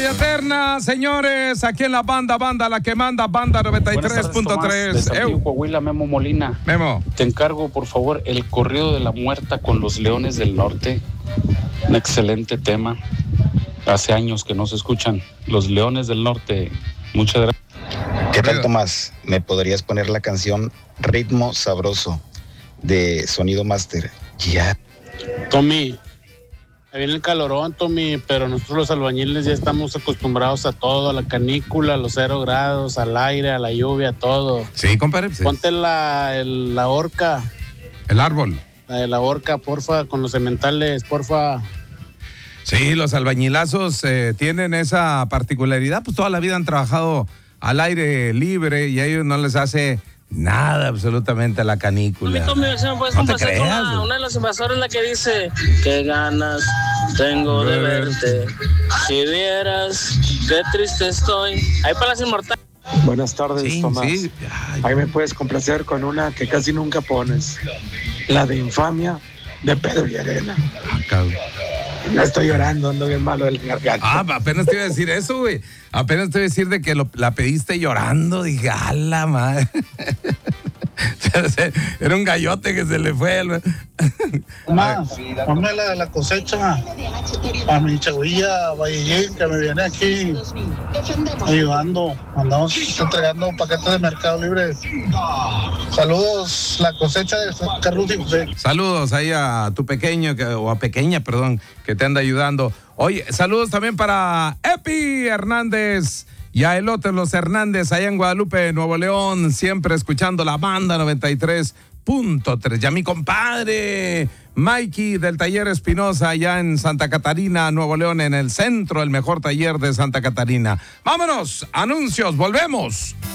Eterna, señores, aquí en la banda, la que manda, banda 93.3. Coahuila, Memo Molina. Memo. Te encargo, por favor, el corrido de la muerta con los Leones del Norte. Un excelente tema. Hace años que no se escuchan. Los Leones del Norte. Muchas gracias. ¿Qué tal, Tomás? ¿Me podrías poner la canción Ritmo Sabroso de Sonido Master? Ya. Tommy, ahí viene el calorón, Tommy, pero nosotros los albañiles ya estamos acostumbrados a todo, a la canícula, a los 0 grados, al aire, a la lluvia, a todo. Sí, compadre. Sí. Ponte la horca. El árbol. La horca, porfa, con los cementales, porfa. Sí, los albañilazos tienen esa particularidad, pues toda la vida han trabajado al aire libre y a ellos no les hace nada absolutamente a la canícula. Tommy, ¿se me puedes complacer con una de los invasores, la que dice: qué ganas tengo de verte, si vieras qué triste estoy? Ahí para las inmortales. Buenas tardes, Sí, Tomás. sí. Ahí me puedes complacer con una que casi nunca pones, la de Infamia de Pedro y Elena. No estoy llorando, ando bien malo del garganta. Apenas te iba a decir eso, güey. Apenas te iba a decir de que la pediste llorando. Dije, ¡a la madre! Era un gallote que se le fue. Más, ponme la cosecha a mi chavilla Vallellín, que me viene aquí ayudando. Andamos entregando paquetes de Mercado Libre. Saludos, la cosecha de Carlos y José. Saludos ahí a tu pequeño, que te anda ayudando. Oye, saludos también para Epi Hernández y a Elote Los Hernández allá en Guadalupe, Nuevo León, siempre escuchando la banda 93.3. Y a mi compadre Mikey del Taller Espinosa allá en Santa Catarina, Nuevo León, en el centro, el mejor taller de Santa Catarina. Vámonos, anuncios, volvemos.